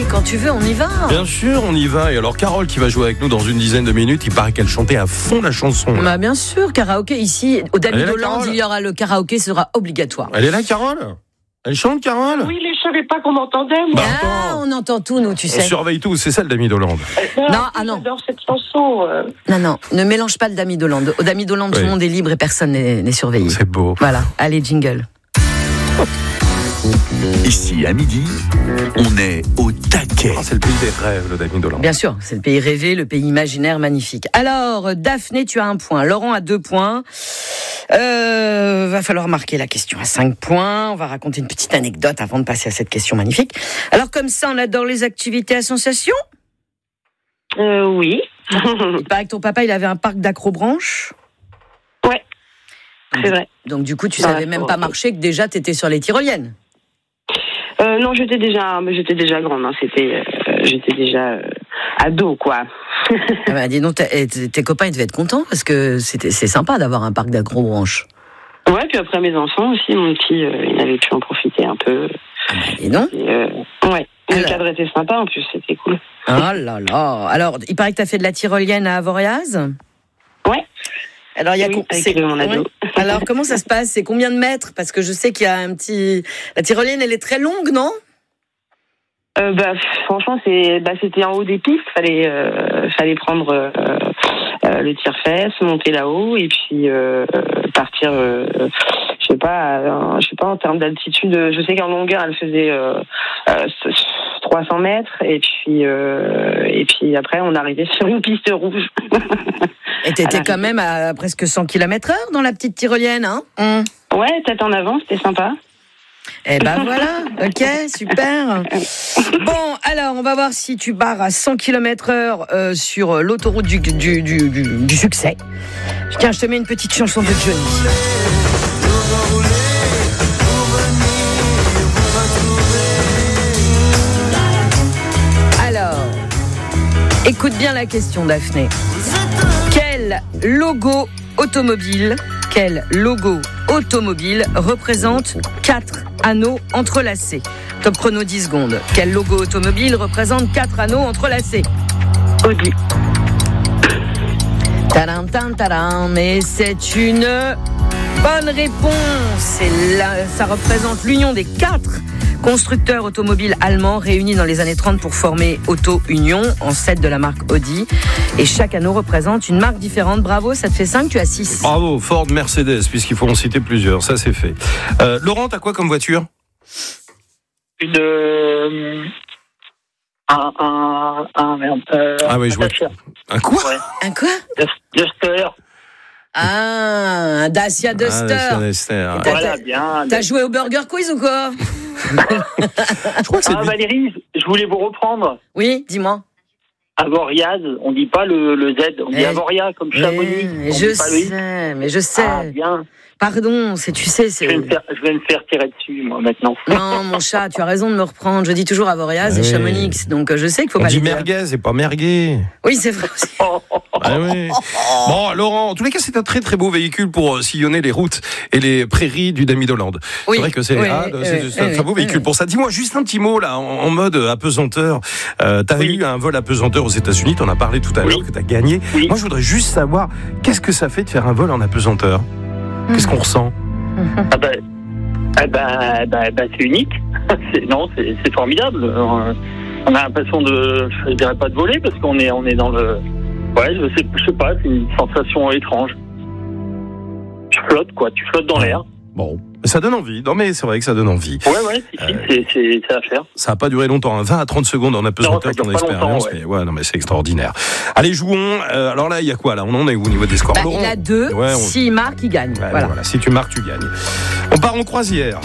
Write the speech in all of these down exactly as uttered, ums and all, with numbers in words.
quand tu veux, on y va. Bien sûr, on y va. Et alors, Carole qui va jouer avec nous dans une dizaine de minutes, il paraît qu'elle chantait à fond la chanson. Bah, bien sûr, karaoké. Ici, au Damy d'Hollande, il y aura le karaoké, sera obligatoire. Elle est là, Carole ? Elle chante, Carole ? Oui, mais je savais pas qu'on entendait, moi. Bah, ah, on entend tout, nous, tu sais. On surveille tout, c'est ça le Damy d'Hollande. Non, non, ah non. J'adore cette chanson. Euh... Non, non, ne mélange pas le Damy d'Hollande. Au Damy d'Hollande, oui. Tout le monde est libre et personne n'est, n'est surveillé. C'est beau. Voilà, allez, jingle. Ici, à midi, on est au taquet. Oh, c'est le pays des rêves, le Damy d'Hollande. Bien sûr, c'est le pays rêvé, le pays imaginaire magnifique. Alors, Daphné, tu as un point. Laurent a deux points. Euh, va falloir marquer la question à cinq points. On va raconter une petite anecdote avant de passer à cette question magnifique. Alors, comme ça, on adore les activités à sensation ? Euh, oui. Il paraît que ton papa, il avait un parc d'accrobranche ? Ouais, c'est vrai. Donc, du coup, tu Dans savais même pas marcher, que déjà, t'étais sur les tyroliennes ? Euh, non, j'étais déjà, j'étais déjà grande. Hein. C'était, euh, j'étais déjà euh, ado, quoi. Ah bah, dis donc, tes, tes copains ils devaient être contents parce que c'était, c'est sympa d'avoir un parc d'accrobranche. Ouais, puis après mes enfants aussi, mon petit, euh, il avait pu en profiter un peu. Ah bah, dis donc. Et, euh, ouais, le cadre était sympa en plus, c'était cool. Oh là là. Alors, il paraît que tu as fait de la tyrolienne à Avoriaz ? Ouais. Alors, il y a oui, con... avec c'est... mon ado. Ouais. Alors, comment ça se passe ? C'est combien de mètres ? Parce que je sais qu'il y a un petit. La tyrolienne, elle est très longue, non ? Euh, bah, franchement, c'est, bah, c'était en haut des pistes. Fallait, euh, fallait prendre euh, euh, le tire-fesse, monter là-haut et puis euh, partir. Euh, je sais pas, euh, je sais pas en termes d'altitude. Je sais qu'en longueur, elle faisait euh, euh, trois cents mètres et puis euh, et puis après, on arrivait sur une piste rouge. Et t'étais quand même à presque cent kilomètres heure dans la petite tyrolienne, hein ? Mmh. Ouais, tête en avant, c'était sympa. Eh ben voilà, ok, super. Bon, alors, on va voir si tu barres à cent kilomètres heure euh, sur l'autoroute du, du, du, du, du succès. Tiens, je te mets une petite chanson de Johnny. Alors, écoute bien la question, Daphné. Quel logo automobile, quel logo automobile représente quatre anneaux entrelacés? Top chrono dix secondes. Quel logo automobile représente quatre anneaux entrelacés? Audi. Tadam, tadam, tadam. Mais c'est une bonne réponse. C'est là, ça représente l'union des quatre constructeurs automobiles allemands réunis dans les années trente pour former Auto Union, ancêtre de la marque Audi. Et chaque anneau représente une marque différente. Bravo, ça te fait cinq, tu as six. Bravo, Ford, Mercedes, puisqu'il faut en citer plusieurs. Ça, c'est fait. Euh, Laurent, t'as quoi comme voiture? Une... Euh, un... un... un... merde. Euh, ah oui, je vois. Un quoi? Ouais. Un quoi? Duster. Ah, un Dacia Duster. Ah, Duster. T'as, voilà, bien. T'as joué au Burger Quiz ou quoi? Je crois que c'est ah, Valérie, je voulais vous reprendre. Oui, dis-moi. Avoriaz, on dit pas le, le Z, on dit eh, Avoria comme Chamonix. Eh, je sais, mais je sais. Ah, bien. Pardon, c'est, tu sais, c'est... Je vais, me faire, je vais me faire tirer dessus, moi, maintenant. Non, mon chat, tu as raison de me reprendre. Je dis toujours Avoriaz ah, et oui. Chamonix, donc je sais qu'il faut on pas... On dit les merguez et pas merguez. Oui, c'est vrai aussi. Ah oui. Bon, Laurent, en tous les cas, c'est un très très beau véhicule pour sillonner les routes et les prairies du Damy d'Hollande. Oui. C'est vrai que c'est, oui, ah, oui, c'est, oui, c'est un très beau oui, véhicule oui. pour ça. Dis-moi juste un petit mot là, en, en mode apesanteur. Euh, t'as oui. eu un vol apesanteur aux États-Unis, t'en as parlé tout à l'heure, oui. que t'as gagné. Oui. Moi, je voudrais juste savoir, qu'est-ce que ça fait de faire un vol en apesanteur? mmh. Qu'est-ce qu'on ressent? Ah ben, ah ben, ben, ben, c'est unique. c'est, non, c'est, c'est formidable. On a l'impression de, je dirais pas de voler parce qu'on est, on est dans le, ouais, je sais, je sais pas, c'est une sensation étrange. Tu flottes, quoi, tu flottes dans l'air. Bon, ça donne envie. Non, mais c'est vrai que ça donne envie. Ouais, ouais, si, si, euh, c'est, c'est, c'est à faire. Ça n'a pas duré longtemps, hein. vingt à trente secondes en apesanteur ton expérience. Ouais. Mais ouais, non, mais c'est extraordinaire. Allez, jouons. Euh, alors là, il y a quoi là? On en est où au niveau des scores? Bah, il a deux. Ouais, on... S'il marque, il gagne. Ouais, voilà. voilà. Si tu marques, tu gagnes. On part en croisière.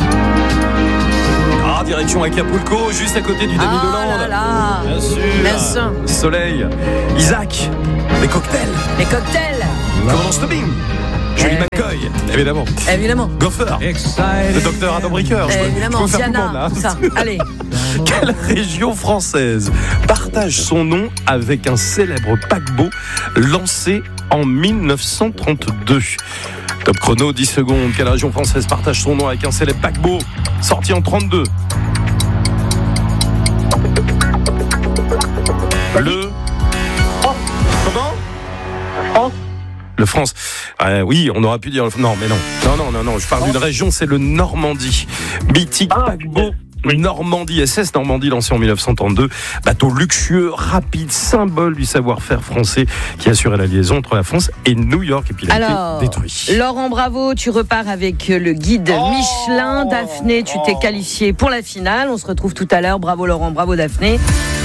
Ah, direction Acapulco, juste à côté du Damy d'Hollande. Ah là là. Bien sûr. Bien sûr. Soleil. Isaac. Les cocktails. Les cocktails. Commandant Stubbing. Julie eh McCoy, évidemment. Évidemment. Gopher. Le docteur Adam Ricoeur. Eh, évidemment. Diana. Tout ça. Allez. Quelle région française partage son nom avec un célèbre paquebot lancé en dix-neuf cent trente-deux? Top chrono, dix secondes. Quelle région française partage son nom avec un célèbre paquebot sorti en trente-deux? Le. Comment ? France. Le France. Euh, oui, on aurait pu dire. Non, mais non. Non, non, non, non. Je parle d'une région, c'est le Normandie. Mythique Ah, paquebot. oui. Normandie, S S Normandie, lancé en dix-neuf cent trente-deux. Bateau luxueux, rapide, symbole du savoir-faire français qui assurait la liaison entre la France et New York. Et puis il a Alors, été détruit. Laurent, bravo, tu repars avec le guide Oh Michelin. Daphné, tu t'es qualifié pour la finale. On se retrouve tout à l'heure. Bravo Laurent, bravo Daphné.